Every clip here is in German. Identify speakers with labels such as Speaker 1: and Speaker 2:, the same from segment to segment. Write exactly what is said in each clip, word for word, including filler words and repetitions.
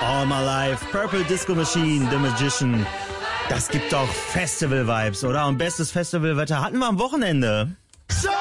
Speaker 1: All My Life, Purple Disco Machine, The Magician. Das gibt doch Festival-Vibes, oder? Und bestes Festivalwetter hatten wir am Wochenende.
Speaker 2: Summer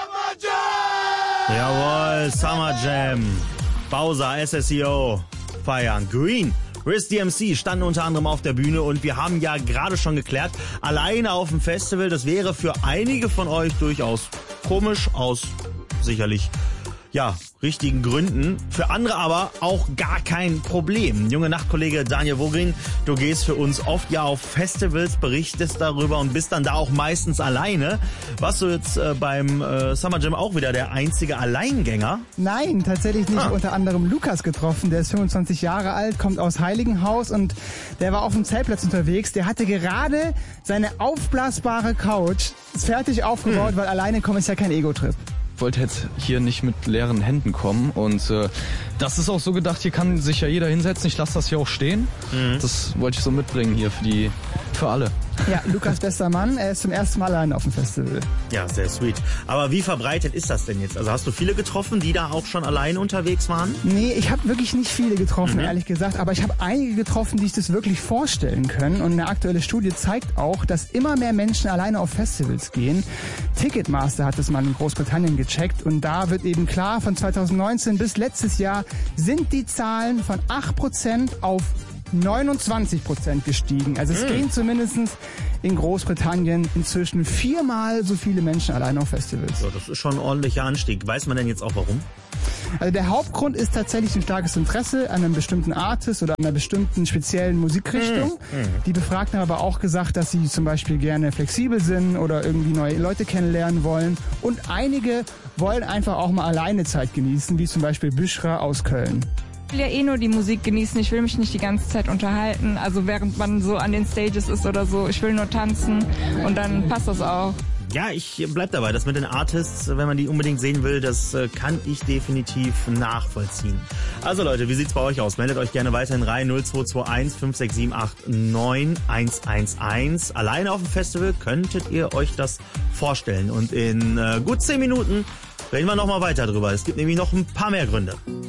Speaker 2: Jam!
Speaker 1: Jawohl, Summer Jam. Bowser, S S E O, feiern. Green, Riz D M C standen unter anderem auf der Bühne und wir haben ja gerade schon geklärt, alleine auf dem Festival, das wäre für einige von euch durchaus komisch, aus sicherlich, ja, richtigen Gründen. Für andere aber auch gar kein Problem. Junge Nachtkollege Daniel Vogring, du gehst für uns oft ja auf Festivals, berichtest darüber und bist dann da auch meistens alleine. Warst du jetzt äh, beim äh, Summer Jam auch wieder der einzige Alleingänger?
Speaker 3: Nein, tatsächlich nicht.
Speaker 1: Ah.
Speaker 3: Unter anderem Lukas getroffen, der ist fünfundzwanzig Jahre alt, kommt aus Heiligenhaus und der war auf dem Zeltplatz unterwegs. Der hatte gerade seine aufblasbare Couch fertig aufgebaut, hm. weil alleine kommen ist ja kein Ego-Trip.
Speaker 4: Ich wollte jetzt hier nicht mit leeren Händen kommen und äh, das ist auch so gedacht, hier kann sich ja jeder hinsetzen, ich lasse das hier auch stehen. Mhm. Das wollte ich so mitbringen hier für die, für alle.
Speaker 3: Ja, Lukas bester Mann, er ist zum ersten Mal allein auf dem Festival.
Speaker 1: Ja, sehr sweet. Aber wie verbreitet ist das denn jetzt? Also hast du viele getroffen, die da auch schon allein unterwegs waren?
Speaker 3: Nee, ich habe wirklich nicht viele getroffen, mhm. ehrlich gesagt, aber ich habe einige getroffen, die sich das wirklich vorstellen können und eine aktuelle Studie zeigt auch, dass immer mehr Menschen alleine auf Festivals gehen. Ticketmaster hat das mal in Großbritannien gecheckt und da wird eben klar, von zweitausendneunzehn bis letztes Jahr sind die Zahlen von acht Prozent auf neunundzwanzig Prozent gestiegen. Also es mm. gehen zumindest in Großbritannien inzwischen viermal so viele Menschen alleine auf Festivals.
Speaker 1: So, das ist schon ein ordentlicher Anstieg. Weiß man denn jetzt auch warum?
Speaker 3: Also der Hauptgrund ist tatsächlich ein starkes Interesse an einem bestimmten Artist oder einer bestimmten speziellen Musikrichtung. Mm. Die Befragten haben aber auch gesagt, dass sie zum Beispiel gerne flexibel sind oder irgendwie neue Leute kennenlernen wollen. Und einige wollen einfach auch mal alleine Zeit genießen, wie zum Beispiel Büschra aus Köln.
Speaker 5: Ich will ja eh nur die Musik genießen, ich will mich nicht die ganze Zeit unterhalten, also während man so an den Stages ist oder so, ich will nur tanzen und dann passt das auch.
Speaker 1: Ja, ich bleib dabei, das mit den Artists, wenn man die unbedingt sehen will, das kann ich definitiv nachvollziehen. Also Leute, wie sieht's bei euch aus? Meldet euch gerne weiterhin rein, null zwei zwei eins fünf sechs sieben acht neun eins eins eins. Alleine auf dem Festival könntet ihr euch das vorstellen und in äh, gut zehn Minuten reden wir nochmal weiter drüber. Es gibt nämlich noch ein paar mehr Gründe.